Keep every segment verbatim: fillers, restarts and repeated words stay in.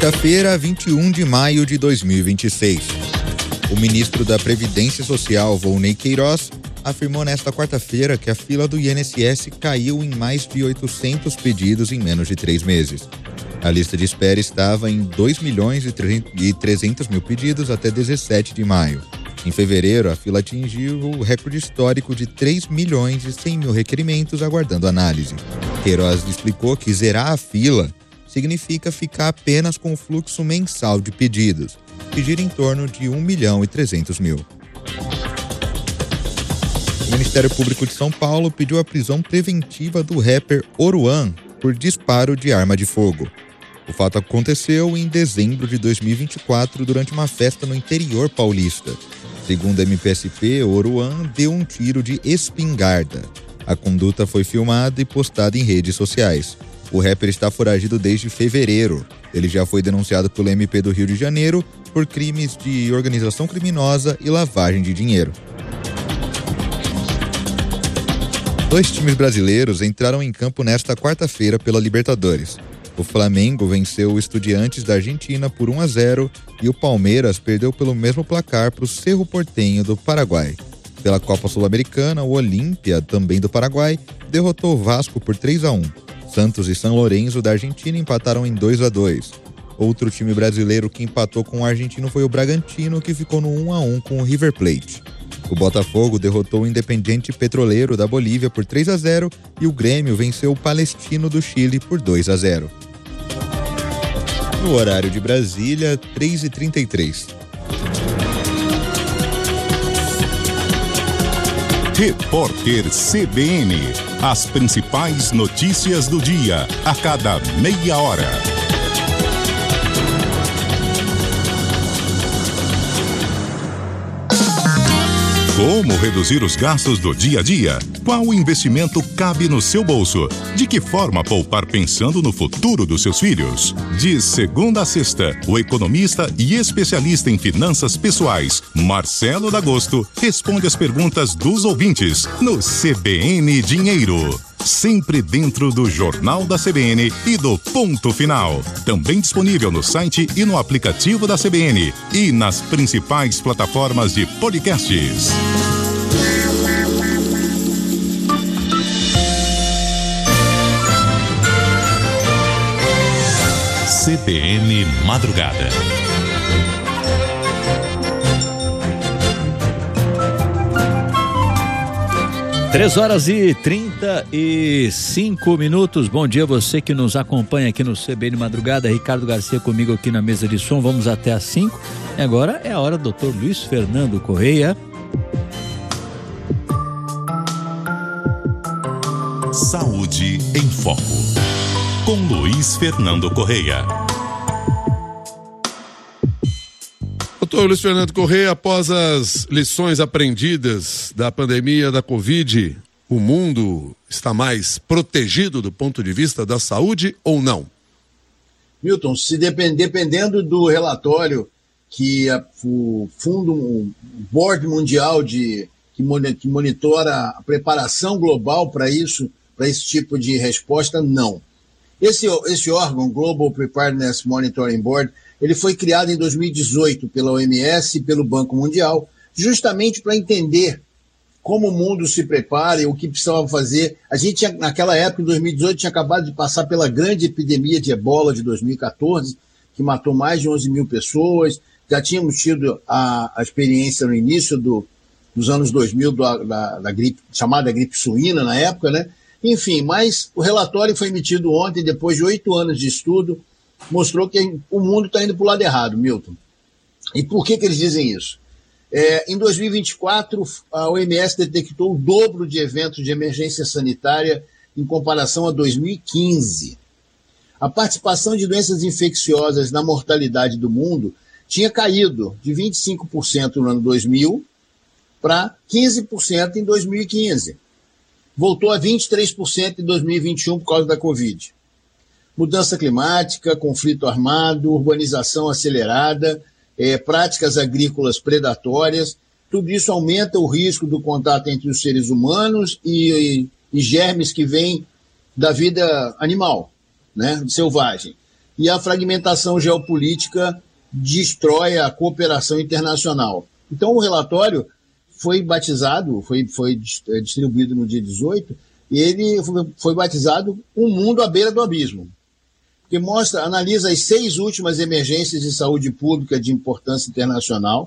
Quinta-feira, vinte e um de maio de dois mil e vinte e seis. O ministro da Previdência Social, Volney Queiroz, afirmou nesta quarta-feira que a fila do I N S S caiu em mais de oitocentos pedidos em menos de três meses. A lista de espera estava em dois milhões e trezentos mil pedidos até dezessete de maio. Em fevereiro, a fila atingiu o recorde histórico de três milhões e cem mil requerimentos aguardando análise. Queiroz explicou que zerar a fila significa ficar apenas com o fluxo mensal de pedidos, que gira em torno de um milhão e trezentos mil. O Ministério Público de São Paulo pediu a prisão preventiva do rapper Oruan por disparo de arma de fogo. O fato aconteceu em dezembro de dois mil e vinte e quatro, durante uma festa no interior paulista. Segundo a M P S P, Oruan deu um tiro de espingarda. A conduta foi filmada e postada em redes sociais. O rapper está foragido desde fevereiro. Ele já foi denunciado pelo M P do Rio de Janeiro por crimes de organização criminosa e lavagem de dinheiro. Dois times brasileiros entraram em campo nesta quarta-feira pela Libertadores. O Flamengo venceu o Estudiantes da Argentina por um a zero e o Palmeiras perdeu pelo mesmo placar para o Cerro Porteño do Paraguai. Pela Copa Sul-Americana, o Olímpia, também do Paraguai, derrotou o Vasco por três a um. Santos e São Lourenço da Argentina empataram em dois a dois. Outro time brasileiro que empatou com o argentino foi o Bragantino, que ficou no um a um com o River Plate. O Botafogo derrotou o Independiente Petroleiro da Bolívia por três a zero e o Grêmio venceu o Palestino do Chile por dois a zero. No horário de Brasília, três e trinta e três. Repórter C B N. As principais notícias do dia, a cada meia hora. Como reduzir os gastos do dia a dia? Qual investimento cabe no seu bolso? De que forma poupar pensando no futuro dos seus filhos? De segunda a sexta, o economista e especialista em finanças pessoais, Marcelo D'Agosto, responde as perguntas dos ouvintes no C B N Dinheiro. Sempre dentro do Jornal da C B N e do Ponto Final. Também disponível no site e no aplicativo da C B N e nas principais plataformas de podcasts. C B N Madrugada. Três horas e trinta e cinco minutos. Bom dia a você que nos acompanha aqui no C B N Madrugada. Ricardo Garcia comigo aqui na mesa de som. Vamos até às cinco. E agora é a hora do doutor Luiz Fernando Correia. Saúde em Foco, com Luiz Fernando Correia. Doutor Luiz Fernando Correia, após as lições aprendidas da pandemia da Covid, o mundo está mais protegido do ponto de vista da saúde ou não? Milton, se depend, dependendo do relatório que a, o Fundo, o Board Mundial de, que, que monitora a preparação global para isso, para esse tipo de resposta, não. Esse, esse órgão, Global Preparedness Monitoring Board, ele foi criado em dois mil e dezoito pela O M S e pelo Banco Mundial, justamente para entender como o mundo se prepara e o que precisava fazer. A gente, tinha, naquela época, em dois mil e dezoito, tinha acabado de passar pela grande epidemia de ebola de dois mil e quatorze, que matou mais de onze mil pessoas. Já tínhamos tido a, a experiência no início do, dos anos dois mil da, da, da gripe, chamada gripe suína na época, né? Enfim, mas o relatório foi emitido ontem, depois de oito anos de estudo, mostrou que o mundo está indo para o lado errado, Milton. E por que, que eles dizem isso? É, em dois mil e vinte e quatro, a O M S detectou o dobro de eventos de emergência sanitária em comparação a dois mil e quinze. A participação de doenças infecciosas na mortalidade do mundo tinha caído de vinte e cinco por cento no ano dois mil para quinze por cento em dois mil e quinze. Voltou a vinte e três por cento em dois mil e vinte e um por causa da Covid. Mudança climática, conflito armado, urbanização acelerada, é, práticas agrícolas predatórias, tudo isso aumenta o risco do contato entre os seres humanos e, e, e germes que vêm da vida animal, né, selvagem. e a fragmentação geopolítica destrói a cooperação internacional. Então, o relatório foi batizado, foi, foi distribuído no dia dezoito, e ele foi batizado Um Mundo à Beira do Abismo, que mostra, analisa as seis últimas emergências de saúde pública de importância internacional,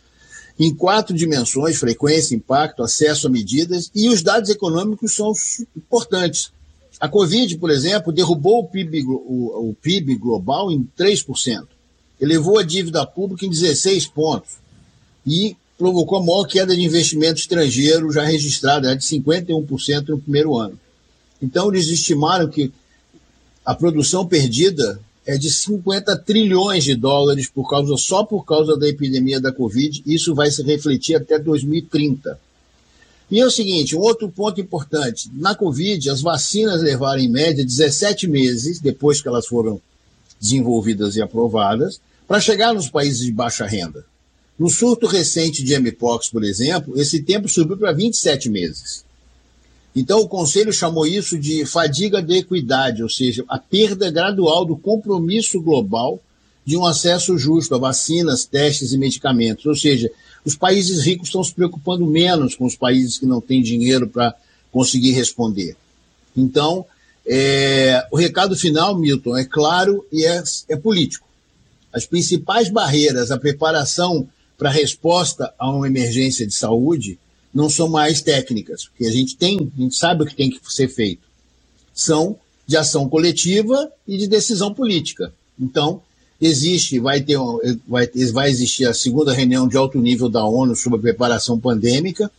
em quatro dimensões: frequência, impacto, acesso a medidas, e os dados econômicos são importantes. A Covid, por exemplo, derrubou o P I B, o, o P I B global em três por cento, elevou a dívida pública em dezesseis pontos e provocou a maior queda de investimento estrangeiro já registrada, de cinquenta e um por cento no primeiro ano. Então, eles estimaram que a produção perdida é de cinquenta trilhões de dólares por causa, só por causa da epidemia da Covid. Isso vai se refletir até dois mil e trinta. E é o seguinte, um outro ponto importante. Na Covid, as vacinas levaram, em média, dezessete meses, depois que elas foram desenvolvidas e aprovadas, para chegar nos países de baixa renda. No surto recente de M-Pox, por exemplo, esse tempo subiu para vinte e sete meses. Então, o Conselho chamou isso de fadiga de equidade, ou seja, a perda gradual do compromisso global de um acesso justo a vacinas, testes e medicamentos. Ou seja, os países ricos estão se preocupando menos com os países que não têm dinheiro para conseguir responder. Então, é, o recado final, Milton, é claro e é, é político. As principais barreiras à preparação para a resposta a uma emergência de saúde não são mais técnicas, porque a gente tem, a gente sabe o que tem que ser feito. São de ação coletiva e de decisão política. Então, existe, vai ter, vai, vai existir a segunda reunião de alto nível da ONU sobre a preparação pandêmica,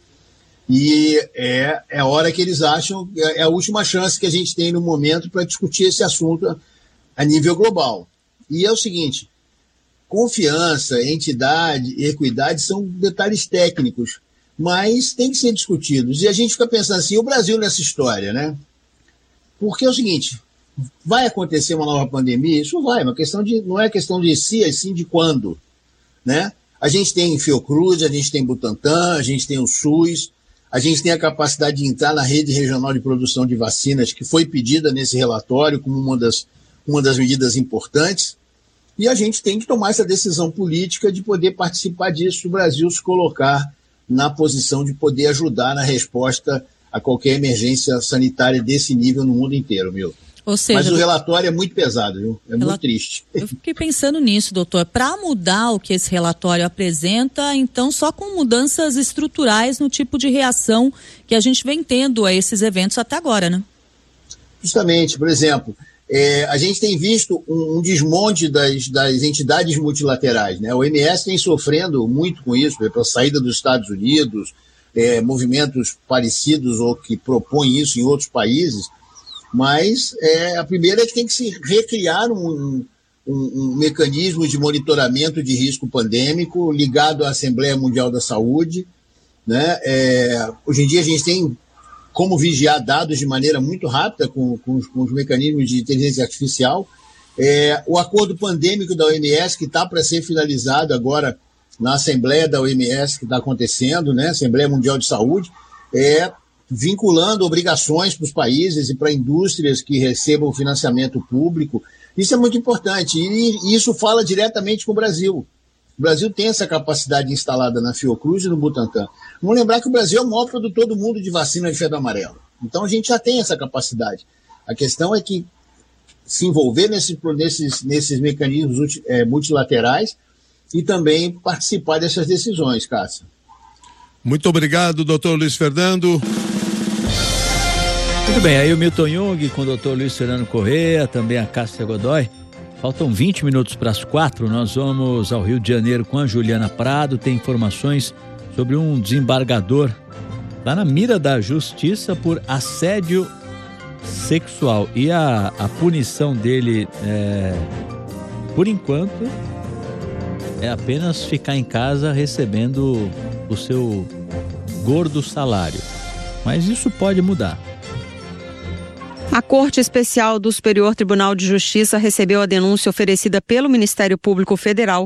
e é, é a hora que eles acham, é a última chance que a gente tem no momento para discutir esse assunto a, a nível global. E é o seguinte, confiança, entidade e equidade são detalhes técnicos, mas tem que ser discutidos. E a gente fica pensando assim, o Brasil nessa história, né? Porque é o seguinte, vai acontecer uma nova pandemia? Isso vai, uma questão de, não é questão de se, e sim de quando, né? A gente tem Fiocruz, a gente tem Butantan, a gente tem o SUS, a gente tem a capacidade de entrar na rede regional de produção de vacinas, que foi pedida nesse relatório como uma das, uma das medidas importantes, e a gente tem que tomar essa decisão política de poder participar disso, o Brasil se colocar na posição de poder ajudar na resposta a qualquer emergência sanitária desse nível no mundo inteiro, Milton. Ou seja, mas o relatório é muito pesado, viu? É muito triste. Eu fiquei pensando nisso, doutor. Para mudar o que esse relatório apresenta, então só com mudanças estruturais no tipo de reação que a gente vem tendo a esses eventos até agora, né? Justamente, por exemplo, é, a gente tem visto um, um desmonte das, das entidades multilaterais, né? O O M S tem sofrendo muito com isso, pela saída dos Estados Unidos, é, movimentos parecidos ou que propõem isso em outros países, mas é, a primeira é que tem que se recriar um, um, um mecanismo de monitoramento de risco pandêmico ligado à Assembleia Mundial da Saúde, né? É, hoje em dia a gente tem como vigiar dados de maneira muito rápida com, com, os, com os mecanismos de inteligência artificial. É, o acordo pandêmico da O M S, que está para ser finalizado agora na Assembleia da O M S, que está acontecendo, né? Assembleia Mundial de Saúde, é, vinculando obrigações para os países e para indústrias que recebam financiamento público. Isso é muito importante e, e isso fala diretamente com o Brasil. O Brasil tem essa capacidade instalada na Fiocruz e no Butantan. Vamos lembrar que o Brasil é o maior produtor do mundo de vacina de febre amarela. Então a gente já tem essa capacidade. A questão é que se envolver nesse, nesses, nesses mecanismos é, multilaterais e também participar dessas decisões, Cássio. Muito obrigado, doutor Luiz Fernando. Muito bem, aí o Milton Jung com o doutor Luiz Fernando Corrêa, também a Cássia Godoy. Faltam vinte minutos para as quatro, nós vamos ao Rio de Janeiro com a Juliana Prado, tem informações sobre um desembargador lá na mira da justiça por assédio sexual e a, a punição dele, é, por enquanto, é apenas ficar em casa recebendo o seu gordo salário, mas isso pode mudar. A Corte Especial do Superior Tribunal de Justiça recebeu a denúncia oferecida pelo Ministério Público Federal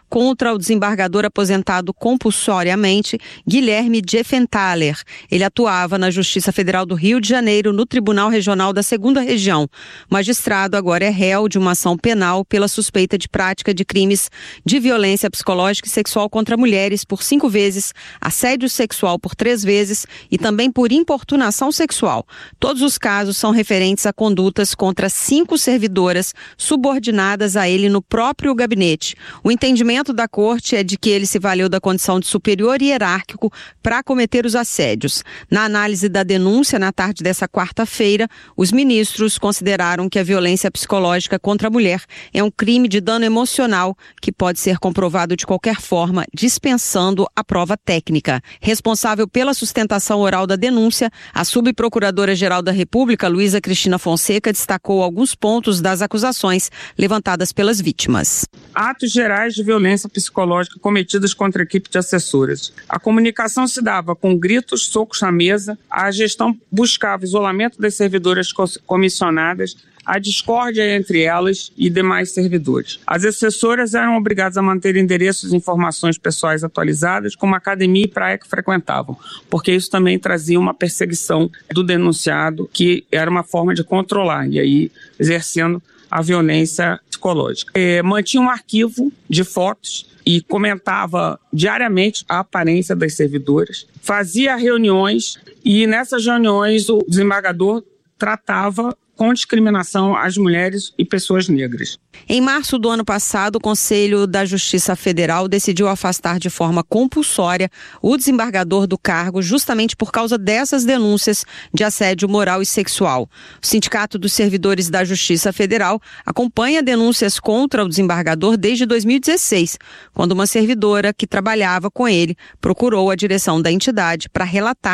contra o desembargador aposentado compulsoriamente, Guilherme Diefenthaler. Ele atuava na Justiça Federal do Rio de Janeiro, no Tribunal Regional da Segunda Região. O magistrado agora é réu de uma ação penal pela suspeita de prática de crimes de violência psicológica e sexual contra mulheres por cinco vezes, assédio sexual por três vezes e também por importunação sexual. Todos os casos são referentes a condutas contra cinco servidoras subordinadas a ele no próprio gabinete. O entendimento da corte é de que ele se valeu da condição de superior hierárquico para cometer os assédios. Na análise da denúncia, na tarde dessa quarta-feira, os ministros consideraram que a violência psicológica contra a mulher é um crime de dano emocional que pode ser comprovado de qualquer forma, dispensando a prova técnica. Responsável pela sustentação oral da denúncia, a subprocuradora-geral da República, Luísa Cristina Fonseca, destacou alguns pontos das acusações levantadas pelas vítimas. Atos gerais de violência psicológica cometidos contra a equipe de assessoras. A comunicação se dava com gritos, socos na mesa, a gestão buscava isolamento das servidoras comissionadas, a discórdia entre elas e demais servidores. As assessoras eram obrigadas a manter endereços e informações pessoais atualizadas, como academia e praia que frequentavam, porque isso também trazia uma perseguição do denunciado, que era uma forma de controlar, e aí exercendo a violência psicológica. É, mantinha um arquivo de fotos e comentava diariamente a aparência das servidoras, fazia reuniões e nessas reuniões o desembargador tratava com discriminação às mulheres e pessoas negras. Em março do ano passado, o Conselho da Justiça Federal decidiu afastar de forma compulsória o desembargador do cargo justamente por causa dessas denúncias de assédio moral e sexual. O Sindicato dos Servidores da Justiça Federal acompanha denúncias contra o desembargador desde dois mil e dezesseis, quando uma servidora que trabalhava com ele procurou a direção da entidade para relatar